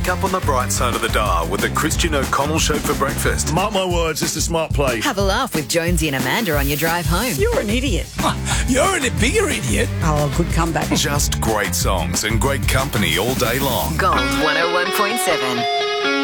up on the bright side of the dial with the Christian O'Connell Show for breakfast. Mark my words, it's a smart play. Have a laugh with Jonesy and Amanda on your drive home. You're an idiot. You're a bigger idiot. Oh, good comeback. Just great songs and great company all day long. Gold 101.7.